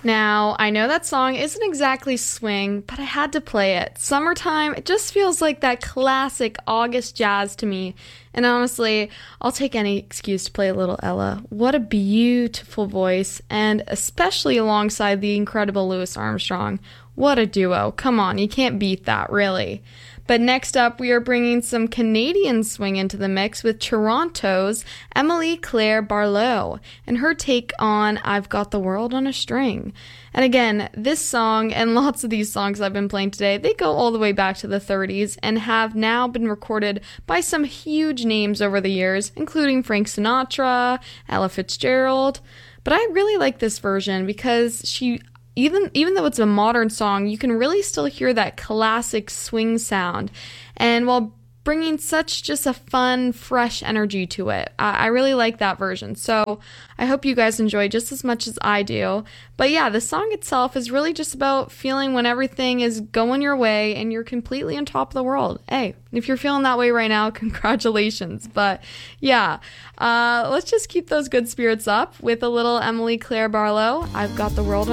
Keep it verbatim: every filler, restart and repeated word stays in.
Now, I know that song isn't exactly swing, but I had to play it. Summertime, it just feels like that classic August jazz to me. And honestly, I'll take any excuse to play a little Ella. What a beautiful voice, and especially alongside the incredible Louis Armstrong. What a duo. Come on, you can't beat that, really. But next up, we are bringing some Canadian swing into the mix with Toronto's Emily Claire Barlow and her take on I've Got the World on a String. And again, this song and lots of these songs I've been playing today, they go all the way back to the thirties and have now been recorded by some huge names over the years, including Frank Sinatra, Ella Fitzgerald. But I really like this version because she Even even though it's a modern song, you can really still hear that classic swing sound. And while bringing such just a fun, fresh energy to it, I, I really like that version. So I hope you guys enjoy just as much as I do. But yeah, the song itself is really just about feeling when everything is going your way and you're completely on top of the world. Hey, if you're feeling that way right now, congratulations. But yeah, uh, let's just keep those good spirits up with a little Emily Claire Barlow. I've Got the World